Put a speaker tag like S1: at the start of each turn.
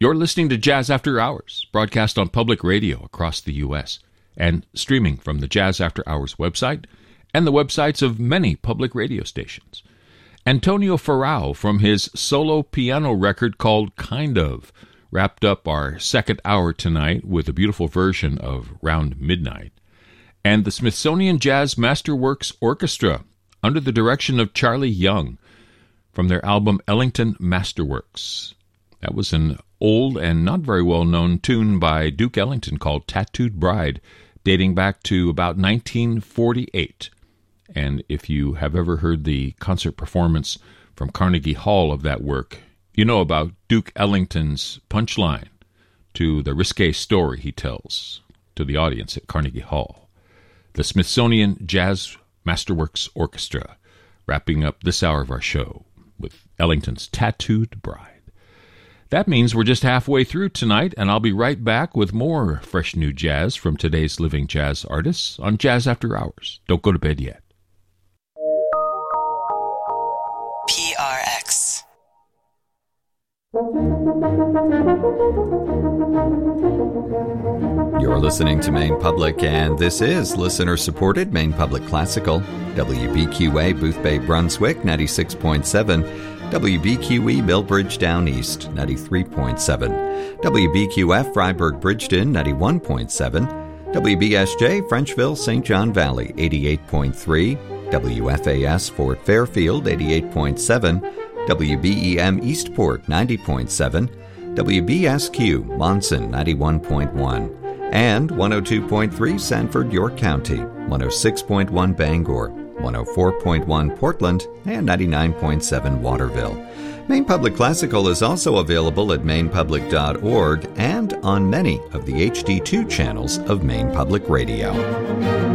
S1: You're listening to Jazz After Hours, broadcast on public radio across the U.S. and streaming from the Jazz After Hours website and the websites of many public radio stations. Antonio Ferrao, from his solo piano record called Kind Of, wrapped up our second hour tonight with a beautiful version of Round Midnight. And the Smithsonian Jazz Masterworks Orchestra, under the direction of Charlie Young, from their album Ellington Masterworks. That was an old and not very well-known tune by Duke Ellington called Tattooed Bride, dating back to about 1948. And if you have ever heard the concert performance from Carnegie Hall of that work, you know about Duke Ellington's punchline to the risque story he tells to the audience at Carnegie Hall. The Smithsonian Jazz Masterworks Orchestra, wrapping up this hour of our show with Ellington's Tattooed Bride. That means we're just halfway through tonight, and I'll be right back with more fresh new jazz from today's living jazz artists on Jazz After Hours. Don't go to bed yet.
S2: PRX.
S3: You're listening to Maine Public, and this is listener-supported Maine Public Classical. WBQA Boothbay, Brunswick, 96.7. WBQE Millbridge Down East, 93.7. WBQF Freiburg Bridgeton, 91.7. WBSJ Frenchville St. John Valley, 88.3. WFAS Fort Fairfield, 88.7. WBEM Eastport, 90.7. WBSQ Monson, 91.1. And 102.3 Sanford, York County, 106.1 Bangor, 104.1 Portland, and 99.7 Waterville. Maine Public Classical is also available at mainepublic.org and on many of the HD2 channels of Maine Public Radio.